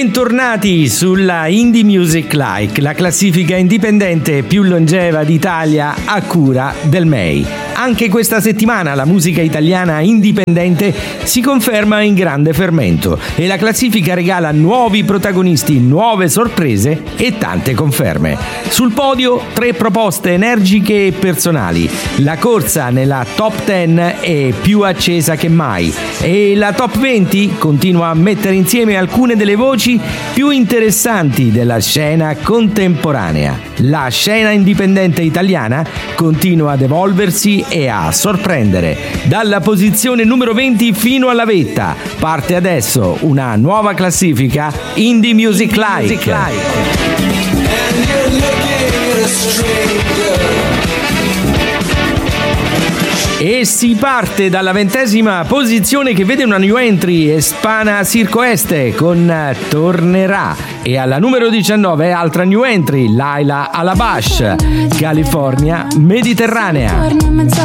Bentornati sulla Indie Music Like, la classifica indipendente più longeva d'Italia a cura del MEI. Anche questa settimana la musica italiana indipendente si conferma in grande fermento e la classifica regala nuovi protagonisti, nuove sorprese e tante conferme. Sul podio 3 proposte energiche e personali. La corsa nella top 10 è più accesa che mai e la top 20 continua a mettere insieme alcune delle voci più interessanti della scena contemporanea. La scena indipendente italiana continua ad evolversi e a sorprendere. Dalla posizione numero 20 fino alla vetta parte adesso una nuova classifica Indie Music Like. E si parte dalla 20ª posizione che vede una new entry, Espana Circo Este con Tornerà, e alla numero 19 altra new entry, Laila Alabash, California Mediterranea.